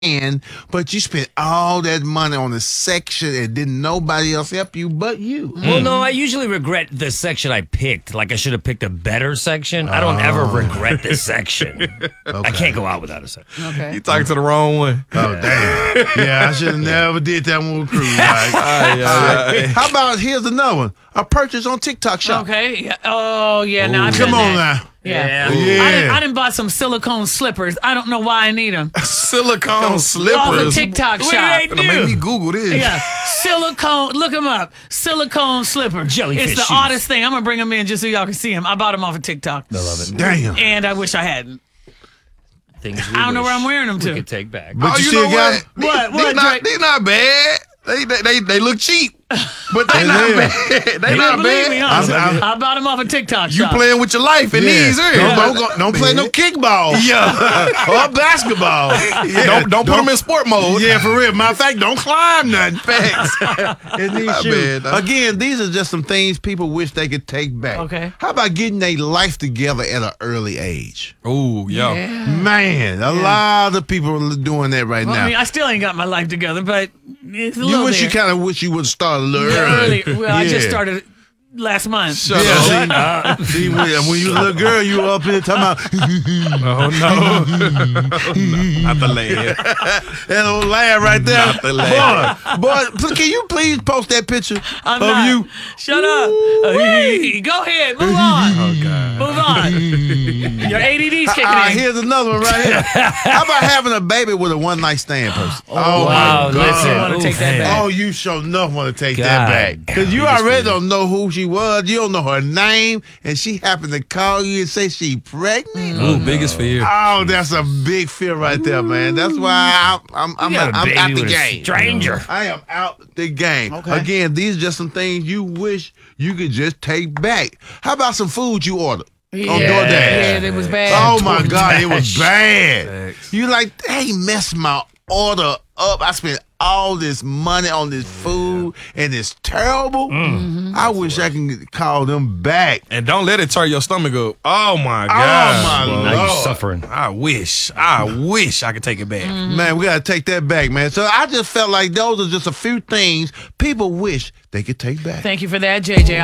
but you spent all that money on the section and didn't nobody else help you but you. Well, no, I usually regret the section I picked. Like I should have picked a better section. I don't ever regret this section. I can't go out without a section. Okay. You talking to the wrong one. Oh, damn. Yeah, I should have never did that one with Cruz. Right? How about, here's another one. A purchase on TikTok shop. Okay. Yeah. Oh, yeah. Now I've Come done on that. now. Yeah. Yeah. I didn't buy some silicone slippers. I don't know why I need them. Silicone Off the slippers. TikTok What shop. did they Gonna make me Google this. Yeah, silicone. Look them up. Silicone slipper. Jellyfish It's the shoes. oddest thing. I'm gonna bring them in just so y'all can see them. I bought them off of TikTok. I love it. Damn. And I wish I hadn't. Things I don't know where I'm wearing them we to. could take back. But Oh, you you still know got what? What, Drake? They not bad. They look cheap, but they They not live. bad. They You not don't believe bad. me, huh? I- I bought them off of TikTok You shop. playing with your life in these Yeah. areas. Don't play no kickball. Yeah. Or basketball. Yeah. Don't put them in sport mode. Yeah, for real. Matter of fact, don't climb nothing. Facts. In these Not shoes. bad, though. Again, these are just some things people wish they could take back. Okay. How about getting their life together at an early age? Ooh, yeah. Man, a lot of people are doing that right Well, now. I mean, I still ain't got my life together, but it's a you little wish there. you kind of wish you would start a little early. early. Well, I just Yeah. started last month. Shut up. Yeah, see, when you was a little girl, you were up here talking about Oh no. Not the laugh. that old laugh right there. Not the laugh. Boy, can you please post that picture I'm of not. you? Shut up. Go ahead. Move on. Move on. Your ADD's kicking in. Here's another one right here. How about having a baby with a one-night stand person? Oh, wow, my God. listen. wanna take that man. back. Oh, you sure enough want to take God. that back. Because you Biggest already fear. don't know who she was. You don't know her name. And she happened to call you and say she pregnant. Ooh, biggest fear. Oh, that's a big fear right there, man. That's why I'm You got a out baby the with a game. stranger. I am out the game. Okay. Again, these are just some things you wish you could just take back. How about some food you ordered on DoorDash? Yeah, it was bad. Oh my God, it was bad. Facts. You like, they messed my order up. I spent all this money on this food and it's terrible. I wish I can call them back. And don't let it turn your stomach up. Oh my Oh God. my Now you're Lord. suffering. I wish I could take it back. Man, we gotta take that back, man. So I just felt like those are just a few things people wish they could take back. Thank you for that, JJ.